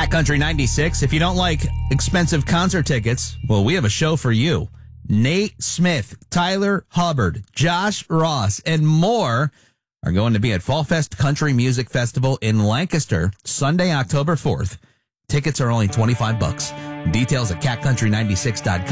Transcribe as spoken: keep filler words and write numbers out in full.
Cat Country ninety-six. If you don't like expensive concert tickets, well, we have a show for you. Nate Smith, Tyler Hubbard, Josh Ross, and more are going to be at Fall Fest Country Music Festival in Lancaster, Sunday, October fourth. Tickets are only twenty-five bucks. Details at cat country ninety-six dot com.